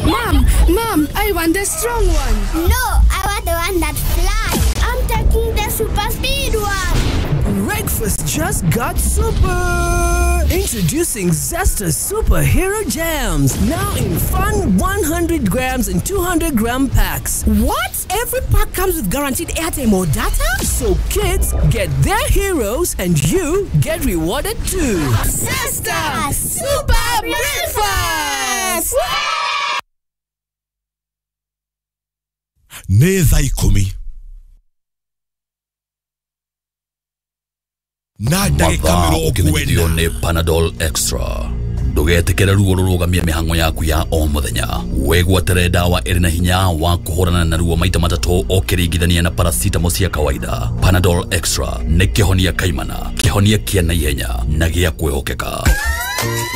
Mom, I want the strong one. No, I want the one that flies. I'm taking the super speed one. Breakfast just got super! Introducing Zesta Superhero Jams. Now in fun 100 grams and 200 gram packs. What? Every pack comes with guaranteed airtime or data? So kids get their heroes and you get rewarded too. Zesta Super Breakfast! Neza ikumi. Ukimenyithio Panadol Extra. Ndugetekere ruo rurugamia mihango yaku ya o muthenya. Wegwatere dawa iri na hinya wa kuhurana na ruo maita matatu o kiringithania na paracetamol cia kawaida. Panadol Extra ni kihonia kaimana, kihonia kia naihenya na gia kwihokeka.